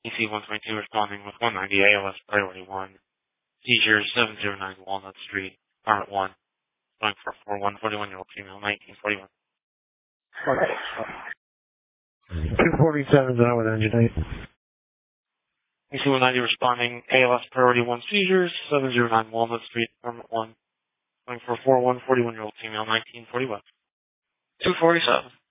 EC-122 responding with 190 ALS priority 1. Seizure 709 Walnut Street, Apartment 1. Going for 4141-year-old female, 1941. 247 is out with engine 8. EC-190 responding ALS priority 1 seizures, 709 Walnut Street, Apartment 1. Going for 4141-year-old female, 1941. 247.